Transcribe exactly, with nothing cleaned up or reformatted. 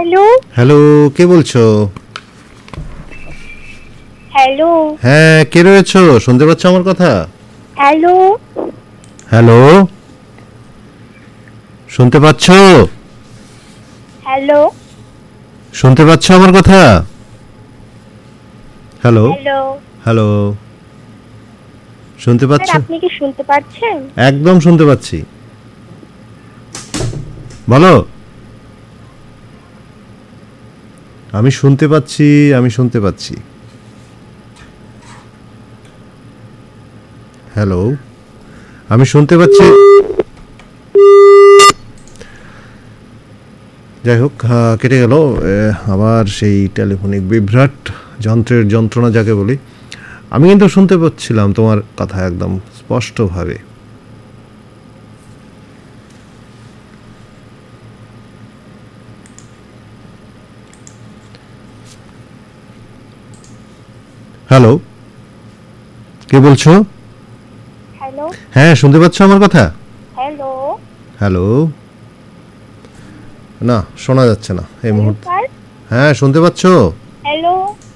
Hello hello, কে বলছো? Hello হ্যাঁ, কে রয়েছো? শুনতে পাচ্ছ আমার কথা? হ্যালো হ্যালো, শুনতে পাচ্ছ? হ্যালো শুনতে পাচ্ছ আমার কথা? হ্যালো, হ্যালো হ্যালো, শুনতে স্যার পাচ্ছ? আপনি কি শুনতে পাচ্ছেন? একদম শুনতে পাচ্ছি। বলো। আমি শুনতে পাচ্ছি, আমি শুনতে পাচ্ছি। হ্যালো, আমি শুনতে পাচ্ছি। যাই হোক, আহ, কেটে গেল। আহ, আবার সেই টেলিফোনিক বিভ্রাট যন্ত্রের যন্ত্রণা যাকে বলি। আমি কিন্তু শুনতে পাচ্ছিলাম তোমার কথা একদম স্পষ্টভাবে। হ্যালো, কে বলছো? হ্যালো হ্যাঁ, শুনতে পাচ্ছ আমার কথা? হ্যালো হ্যালো, না শোনা যাচ্ছে না এই হ্যালো মুহূর্তে। স্যার হ্যাঁ, শুনতে পাচ্ছ? হ্যালো